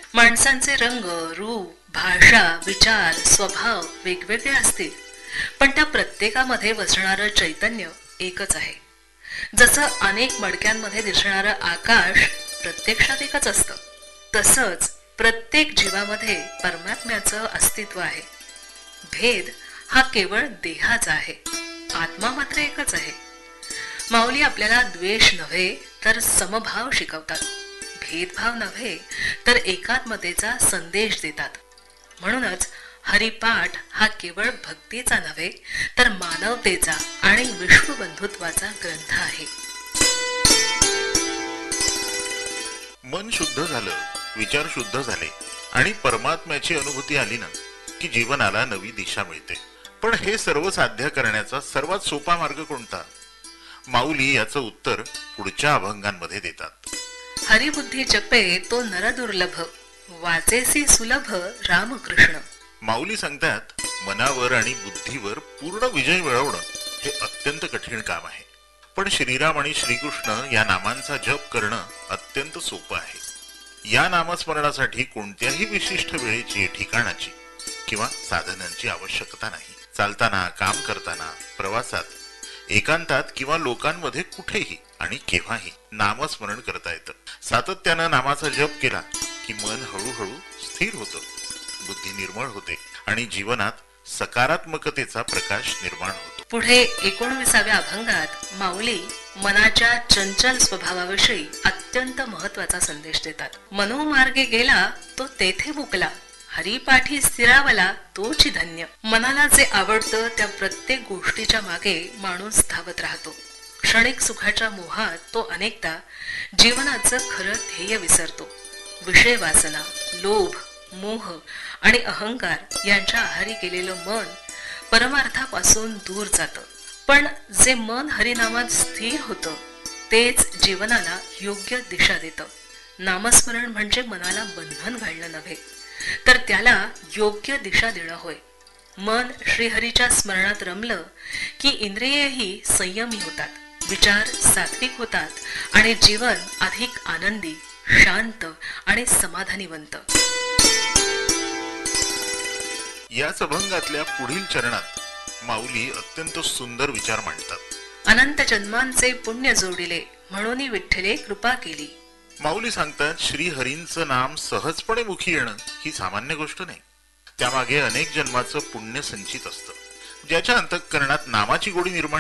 माणसांचे रंग, रूप, भाषा, विचार, स्वभाव वेगवेगळे असतील, पण त्या प्रत्येकामध्ये वसणारं चैतन्य एकच आहे. जसं अनेक मडक्यांमध्ये दिसणारं आकाश प्रत्यक्षात एकच असतं, तसंच प्रत्येक जीवामध्ये परमात्म्याचं अस्तित्व आहे. भेद हा केवळ देहाचा आहे, आत्मा मात्र एकच आहे. माऊली आपल्याला द्वेष नव्हे तर समभाव शिकवतात, भेदभाव नव्हे तर एकात्मतेचा संदेश देतात. म्हणूनच हरिपाठ हा केवळ भक्तीचा नव्हे तर मानवतेचा आणि विश्वबंधुत्वाचा ग्रंथ आहे. मन शुद्ध झालं, विचार शुद्ध झाले आणि परमात्म्याची अनुभूती आली ना की जीवनाला नवी दिशा मिळते. पण हे सर्व साध्य करण्याचा सर्वात सोपा मार्ग कोणता? माऊली याचं उत्तर पुढच्या अभंगांमध्ये देतात. हरिबुद्धी जपे तो नरदुर्लभ, वाचेसी सुलभ रामकृष्ण. माऊली सांगतात, मनावर आणि बुद्धीवर पूर्ण विजय मिळवणं हे अत्यंत कठीण काम आहे. पण श्रीराम आणि श्रीकृष्ण या नामांचा जप करणं अत्यंत सोपं आहे. या नामस्मरणासाठी कोणत्याही विशिष्ट वेळेची, ठिकाणाची किंवा साधनांची आवश्यकता नाही. चालताना, काम करताना, प्रवासात, एकांतात किंवा लोकांमध्ये कुठेही आणि केव्हाही नामस्मरण करता येतं. सातत्यानं नामाचा जप केला की मन हळूहळू स्थिर होतं, बुद्धी निर्मळ होते आणि जीवनात सकारात्मकतेचा प्रकाश निर्माण होतो. पुढे 19व्या अभंगात माऊली मनाच्या चंचल स्वभावाविषयी अत्यंत महत्वाचा संदेश देतात. मनोमार्गे गेला तो तेथे मुकला, हरिपाठी स्थिरावला तोची धन्य. मनाला जे आवडतं त्या प्रत्येक गोष्टीच्या मागे माणूस धावत राहतो. क्षणिक सुखाच्या मोहात तो अनेकदा जीवनाचं खरं ध्येय विसरतो. विषय वासना, लोभ, मोह आणि अहंकार यांच्या आहारी गेलेलं मन परमार्थापासून दूर जातं. पण जे मन हरिनामात स्थिर होतं तेच जीवनाला योग्य दिशा देतं. नामस्मरण म्हणजे मनाला बंधन घालणं नव्हे तर त्याला योग्य दिशा देणं होय. मन श्रीहरीच्या स्मरणात रमलं की इंद्रियही संयमी होतात, विचार सात्विक होतात आणि जीवन अधिक आनंदी, शांत आणि समाधानी बनतं. याच अभंगातल्या पुढील चरणात माऊली अत्यंत सुंदर विचार मांडतात. अनंत जन्मांचे पुण्य जोडिले म्हणून विठ्ठले कृपा केली. माऊली सांगतात, श्रीहरींचं नाम सहजपणे मुखी येणं ही सामान्य गोष्ट नाही. त्यामागे अनेक जन्माचं पुण्य संचित असतं. ज्याच्या अंतःकरणात नामाची गोडी निर्माण